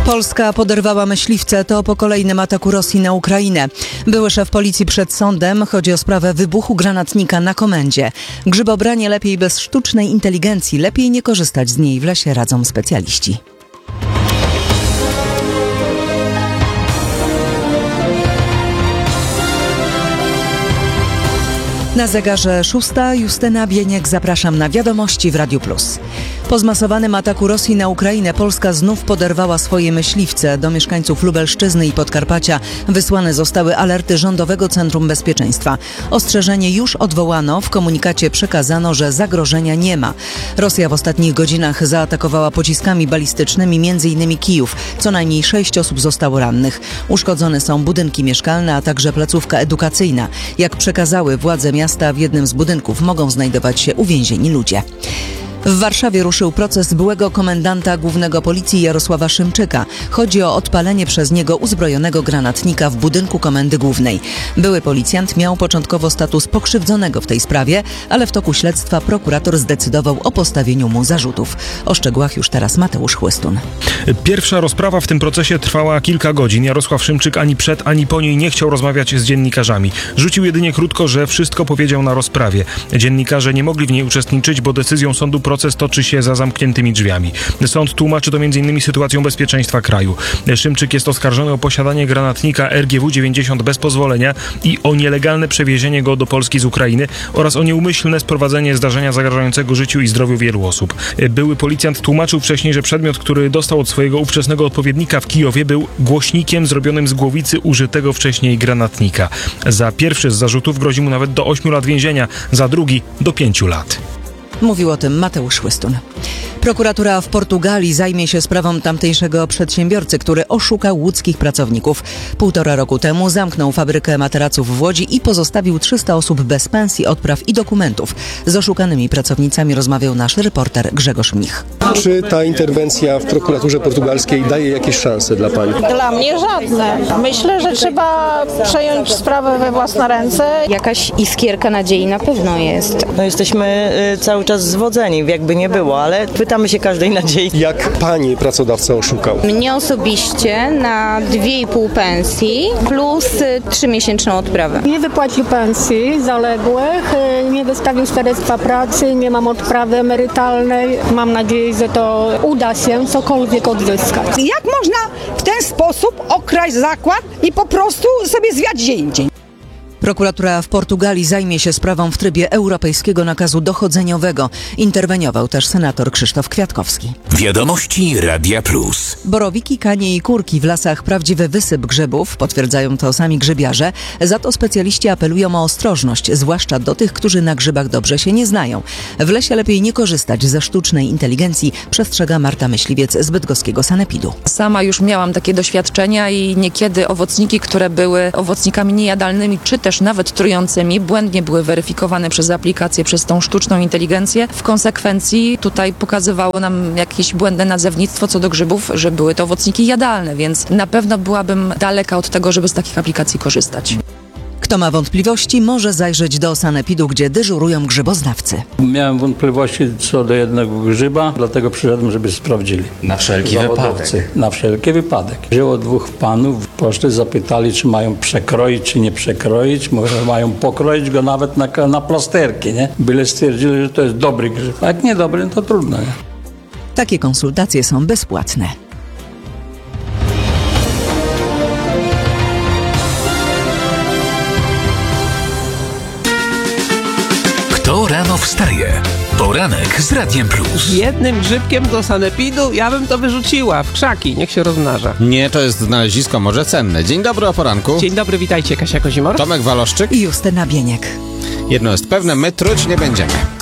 Polska poderwała myśliwce. To po kolejnym ataku Rosji na Ukrainę. Były szef policji przed sądem. Chodzi o sprawę wybuchu granatnika na komendzie. Grzybobranie lepiej bez sztucznej inteligencji. Lepiej nie korzystać z niej w lesie, radzą specjaliści. Na zegarze 6. Justyna Bieniek, zapraszam na wiadomości w Radiu Plus. Po zmasowanym ataku Rosji na Ukrainę Polska znów poderwała swoje myśliwce. Do mieszkańców Lubelszczyzny i Podkarpacia wysłane zostały alerty Rządowego Centrum Bezpieczeństwa. Ostrzeżenie już odwołano. W komunikacie przekazano, że zagrożenia nie ma. Rosja w ostatnich godzinach zaatakowała pociskami balistycznymi m.in. Kijów. Co najmniej 6 osób zostało rannych. Uszkodzone są budynki mieszkalne, a także placówka edukacyjna. Jak przekazały władze miasta, w jednym z budynków mogą znajdować się uwięzieni ludzie. W Warszawie ruszył proces byłego komendanta głównego policji Jarosława Szymczyka. Chodzi o odpalenie przez niego uzbrojonego granatnika w budynku Komendy Głównej. Były policjant miał początkowo status pokrzywdzonego w tej sprawie, ale w toku śledztwa prokurator zdecydował o postawieniu mu zarzutów. O szczegółach już teraz Mateusz Chłystun. Pierwsza rozprawa w tym procesie trwała kilka godzin. Jarosław Szymczyk ani przed, ani po niej nie chciał rozmawiać z dziennikarzami. Rzucił jedynie krótko, że wszystko powiedział na rozprawie. Dziennikarze nie mogli w niej uczestniczyć, bo decyzją sądu proces toczy się za zamkniętymi drzwiami. Sąd tłumaczy to m.in. sytuacją bezpieczeństwa kraju. Szymczyk jest oskarżony o posiadanie granatnika RGW-90 bez pozwolenia i o nielegalne przewiezienie go do Polski z Ukrainy oraz o nieumyślne sprowadzenie zdarzenia zagrażającego życiu i zdrowiu wielu osób. Były policjant tłumaczył wcześniej, że przedmiot, który dostał od swojego ówczesnego odpowiednika w Kijowie, był głośnikiem zrobionym z głowicy użytego wcześniej granatnika. Za pierwszy z zarzutów grozi mu nawet do 8 lat więzienia, za drugi do 5 lat. Mówił o tym Mateusz Chłystun. Prokuratura w Portugalii zajmie się sprawą tamtejszego przedsiębiorcy, który oszukał łódzkich pracowników. 1,5 roku temu zamknął fabrykę materaców w Łodzi i pozostawił 300 osób bez pensji, odpraw i dokumentów. Z oszukanymi pracownicami rozmawiał nasz reporter Grzegorz Mnich. Czy ta interwencja w prokuraturze portugalskiej daje jakieś szanse dla pani? Dla mnie żadne. Myślę, że trzeba przejąć sprawę we własne ręce. Jakaś iskierka nadziei na pewno jest. Jesteśmy cały czas zwodzeni, jakby nie było, ale pytamy się każdej nadziei. Jak pani pracodawca oszukał? Mnie osobiście na 2,5 pensji plus 3-miesięczną odprawę. Nie wypłacił pensji zaległych, nie wystawił świadectwa pracy, nie mam odprawy emerytalnej. Mam nadzieję, że to uda się cokolwiek odzyskać. Jak można w ten sposób okraść zakład i po prostu sobie zwiać gdzie indziej? Prokuratura w Portugalii zajmie się sprawą w trybie europejskiego nakazu dochodzeniowego. Interweniował też senator Krzysztof Kwiatkowski. Wiadomości Radia Plus. Borowiki, kanie i kurki w lasach prawdziwy wysyp grzybów, potwierdzają to sami grzybiarze. Za to specjaliści apelują o ostrożność, zwłaszcza do tych, którzy na grzybach dobrze się nie znają. W lesie lepiej nie korzystać ze sztucznej inteligencji, przestrzega Marta Myśliwiec z bydgoskiego sanepidu. Sama już miałam takie doświadczenia i niekiedy owocniki, które były owocnikami niejadalnymi, czy też nawet trującymi, błędnie były weryfikowane przez aplikację, przez tą sztuczną inteligencję. W konsekwencji tutaj pokazywało nam jakieś błędne nazewnictwo co do grzybów, że były to owocniki jadalne, więc na pewno byłabym daleka od tego, żeby z takich aplikacji korzystać. Kto ma wątpliwości, może zajrzeć do sanepidu, gdzie dyżurują grzyboznawcy. Miałem wątpliwości co do jednego grzyba, dlatego przyszedłem, żeby sprawdzili. Na wszelki wypadek. Na wszelki wypadek. Wzięło 2 panów, poszli, zapytali, czy mają przekroić, czy nie przekroić. Może mają pokroić go nawet na plasterki, nie? Byle stwierdzili, że to jest dobry grzyb. A jak nie dobry, to trudno, nie? Takie konsultacje są bezpłatne. Kto rano wstaje? Poranek z Radiem Plus. Jednym grzybkiem do sanepidu ja bym to wyrzuciła w krzaki, niech się rozmnaża. Nie, to jest znalezisko może cenne. Dzień dobry o poranku. Dzień dobry, witajcie, Kasia Kozimor, Tomek Waloszczyk i Justyna Bieniek. Jedno jest pewne, my truć nie będziemy.